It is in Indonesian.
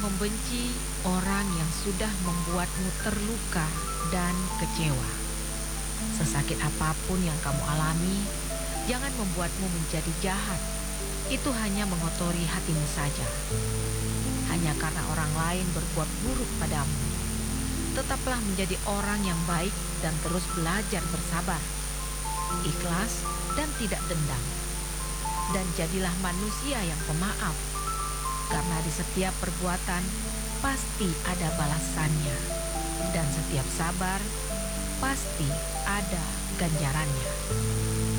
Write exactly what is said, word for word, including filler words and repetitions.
membenci orang yang sudah membuatmu terluka dan kecewa. Sesakit apapun yang kamu alami, jangan membuatmu menjadi jahat. Itu hanya mengotori hatimu saja. Hanya karena orang lain berbuat buruk padamu. Tetaplah menjadi orang yang baik dan terus belajar bersabar, ikhlas dan tidak dendam. Dan jadilah manusia yang pemaaf, karena di setiap perbuatan pasti ada balasannya. Dan setiap sabar pasti ada ganjarannya.